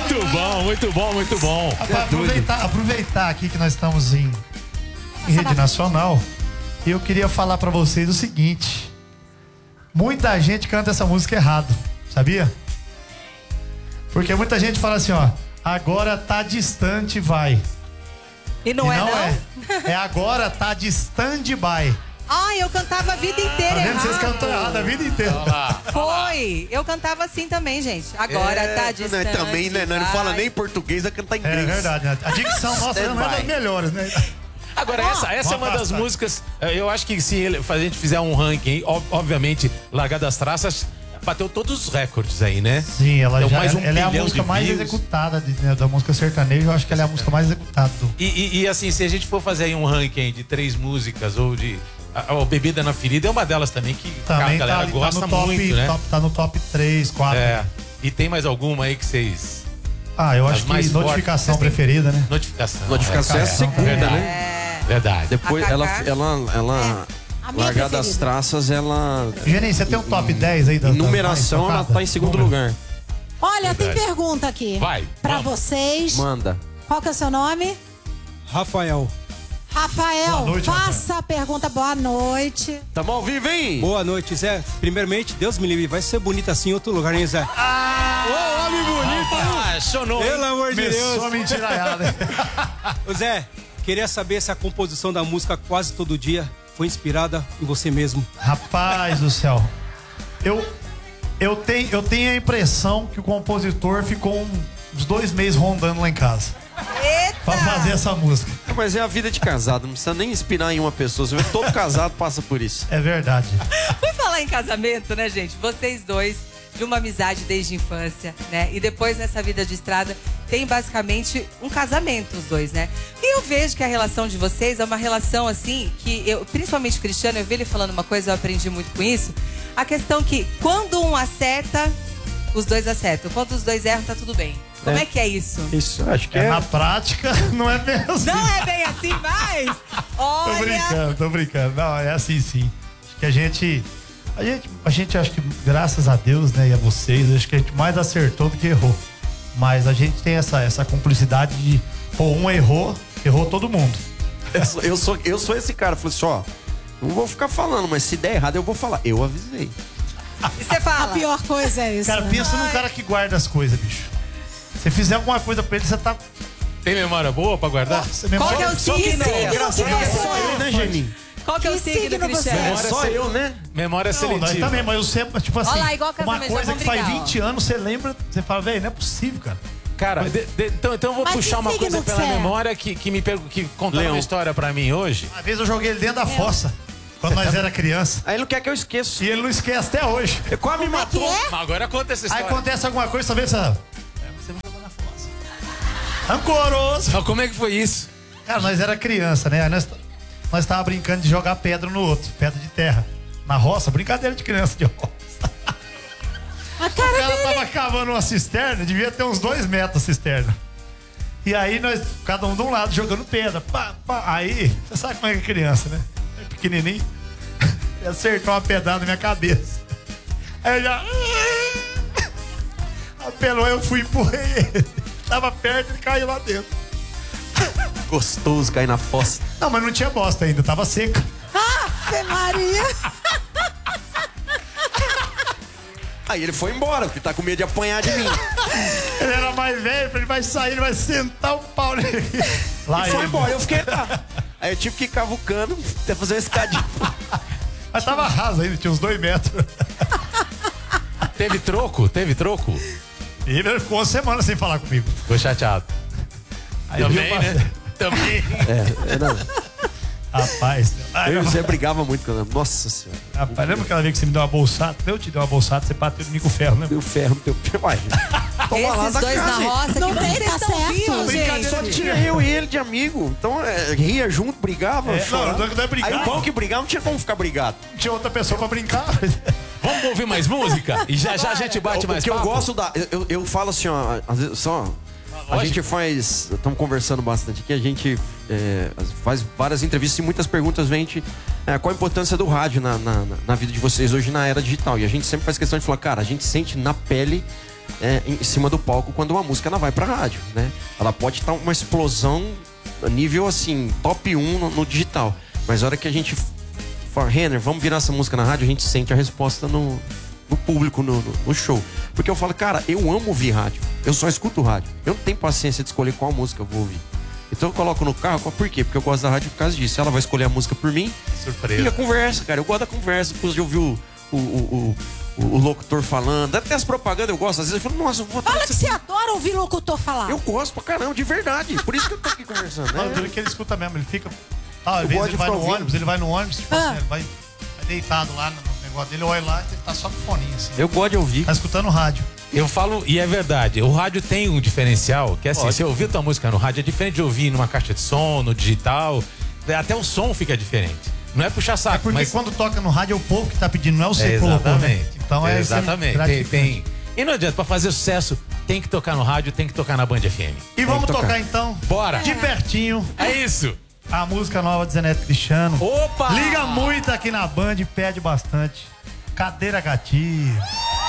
Muito bom, muito bom, muito bom. Aproveitar aqui que nós estamos em rede nacional, eu queria falar pra vocês o seguinte: muita gente canta essa música errado, sabia? Porque muita gente fala assim, ó, agora tá distante, vai. E não é. É agora tá de stand-by. Ai, eu cantava a vida inteira Tá vendo? errado. Vocês cantam errado a vida inteira. Foi. Eu cantava assim também, gente. Agora tá distante. Também, né? Não fala nem português, vai cantar inglês. É verdade, né? A dicção nossa não é das melhores, né? Agora, essa é uma das músicas. Eu acho que se a gente fizer um ranking, obviamente, Largar das Traças bateu todos os recordes aí, né? Sim, ela ela é a música mais executada da música sertaneja. Eu acho que ela é a música mais executada. E assim, se a gente for fazer aí um ranking de 3 músicas ou de. A Bebida na Ferida é uma delas também que também a galera gosta tá top, muito, né? Tá no top 3, 4. É. E tem mais alguma aí que vocês. Eu acho que Notificação preferida, né? Notificação é a segunda, né? Verdade. Depois ela Largar das Traças, ela... Geni, você tem um top 10 aí da numeração, ela tá em segundo lugar. Olha, tem pergunta aqui. Vai. Pra vocês. Manda. Qual que é o seu nome? Rafael. Rafael, boa noite, faça a pergunta. Boa noite. Tamo ao vivo, hein? Boa noite, Zé. Primeiramente, Deus me livre. Vai ser bonito assim em outro lugar, hein, Zé? Ô, homem bonito. Sonou. Pelo amor de Deus. Começou a mentiraiada. Ô, Zé, queria saber se a composição da música Quase Todo Dia foi inspirada em você mesmo. Rapaz do céu. Eu tenho a impressão que o compositor ficou uns 2 meses rondando lá em casa. Eita! Pra fazer essa música. Mas é a vida de casado, não precisa nem inspirar em uma pessoa. Você vê, todo casado passa por isso. É verdade. Por falar em casamento, né, gente? Vocês dois, de uma amizade desde a infância, né? E depois nessa vida de estrada, tem basicamente um casamento os dois, né? E eu vejo que a relação de vocês é uma relação assim, que eu, principalmente o Cristiano, eu vi ele falando uma coisa, eu aprendi muito com isso. A questão que quando um acerta, os dois acertam. Quando os dois erram, tá tudo bem. Como é que é isso? Isso, acho que é. Na prática, não é bem assim. Não é bem assim, mas... Olha... Tô brincando. Não, é assim sim. Acho que a gente acho que, graças a Deus, né, e a vocês, acho que a gente mais acertou do que errou. Mas a gente tem essa cumplicidade de, um errou todo mundo. Eu sou esse cara, falei assim, ó, não vou ficar falando, mas se der errado eu vou falar. Eu avisei. E você fala? A pior coisa é isso. Cara, pensa num cara que guarda as coisas, bicho. Se fizer alguma coisa pra ele, você tá... Tem memória boa pra guardar? Qual que é o signo? Né, Geninho? Qual que é o signo, Cristiano? É só eu, né? Memória Não, seletiva. nós também, mas eu sempre, tipo assim, Olha lá, igual uma casamento, coisa já que vão faz brigar, 20 anos, você lembra, você fala, velho, não é possível, cara. Cara, então eu vou Mas puxar que uma coisa signo que pela você é? memória que contaram Leão. uma história pra mim hoje. Uma vez eu joguei ele dentro da fossa, quando nós era criança. Aí ele não quer que eu esqueça. E ele não esquece até hoje. Ele quase me matou. Mas agora conta essa Aí história. acontece alguma coisa, talvez você me jogou na fossa. Rancoroso. Mas como é que foi isso? Cara, nós era criança, né? Aí nós tava brincando de jogar pedra no outro, pedra de terra. Na roça, brincadeira de criança de roça. A O cara cara dele. tava cavando uma cisterna, devia ter uns 2 metros a cisterna. E aí nós, cada um de um lado, jogando pedra. Pá, pá. Aí, você sabe como é que é criança, né? É pequenininho. Ele acertou uma pedrada na minha cabeça. Aí eu já... Apelou, eu fui e empurrei ele. Tava perto, ele caiu lá dentro. Gostoso cair na fossa. Não, mas não tinha bosta ainda, tava seca. Ave Maria. Aí ele foi embora, porque tá com medo de apanhar de mim. Ele era mais velho, ele vai sair, ele vai sentar o pau nele. Lá E foi ele. embora, eu fiquei lá. Aí eu tive que ir cavucando até fazer uma escadinha. Mas tava raso ainda, tinha uns 2 metros. Teve troco? Teve troco? E ele ficou 1 semana sem falar comigo. Ficou chateado. Aí Também, eu né? Também. Rapaz, Eu e você brigava muito com ela. Nossa senhora. rapaz, lembra aquela vez que você me deu uma bolsada? Eu te dei uma bolsada, você bateu em mim com ferro, né? Meu ferro no teu pé. Uai. Toma lá Esses da dois casa, na hein? roça, Não que tem, vocês tá estão certo. vivos, Brincadeira, Só gente. tinha eu e ele de amigo. Então, ria junto, brigava. chorava. não é brigar. Aí o bom que brigava não tinha como ficar brigado. Não tinha outra pessoa pra brincar. Vamos ouvir mais música? E já a gente bate mais O que eu papo? gosto da... Eu falo assim, ó, às vezes, só... A gente faz... Estamos conversando bastante aqui. A gente faz várias entrevistas e muitas perguntas vêm qual a importância do rádio na vida de vocês hoje na era digital. E a gente sempre faz questão de falar, cara, a gente sente na pele em cima do palco quando uma música ela vai pra rádio, né? Ela pode estar uma explosão a nível assim, top 1 no digital. Mas a hora que a gente fala, Renner, vamos virar essa música na rádio, a gente sente a resposta no público, no show. Porque eu falo, cara, eu amo ouvir rádio. Eu só escuto rádio. Eu não tenho paciência de escolher qual música eu vou ouvir. Então eu coloco no carro, por quê? Porque eu gosto da rádio por causa disso. Ela vai escolher a música por mim. Surpresa. E a conversa, cara. Eu gosto da conversa. Depois de ouvir o locutor falando. Até as propagandas eu gosto. Às vezes eu falo, nossa, eu vou... Fala que você adora ouvir locutor falar. Eu gosto pra caramba, de verdade. Por isso que eu tô aqui conversando, Não, né? duro que ele escuta mesmo, ele fica. Às Eu vezes gosto ele de vai ficar no ouvindo. ônibus, tipo assim, ele vai deitado lá no negócio dele, olha lá, ele tá só no foninho, assim. Eu gosto de ouvir. Tá escutando rádio. Eu falo, e é verdade, o rádio tem um diferencial, que é assim, se eu ouvir tua música no rádio, é diferente de ouvir numa caixa de som, no digital, até o som fica diferente. Não é puxar saco, É porque mas... quando toca no rádio é o povo que tá pedindo, não é você que colocou, né? Exatamente. Então é Exatamente. Tem. E não adianta, pra fazer sucesso, tem que tocar no rádio, tem que tocar na Band FM. E vamos tocar. tocar então, Bora! de pertinho, É isso! a música nova de Zé Neto Cristiano. Opa! Liga muito aqui na Band, pede bastante. Cadeira gatilho.